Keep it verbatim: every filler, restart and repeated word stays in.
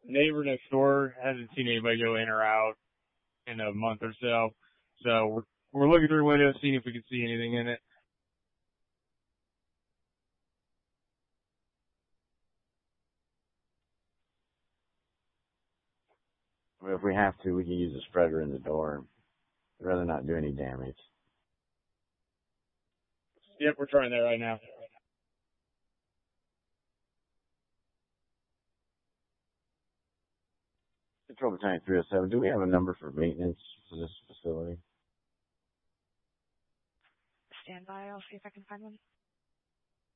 neighbor next door hasn't seen anybody go in or out in a month or so. So we're we're looking through the window, seeing if we can see anything in it. Well, if we have to, we can use a spreader in the door. I'd rather not do any damage. Yep, we're trying that right now. Control Battalion three oh seven, do we have a number for maintenance for this facility? Stand by. I'll see if I can find one.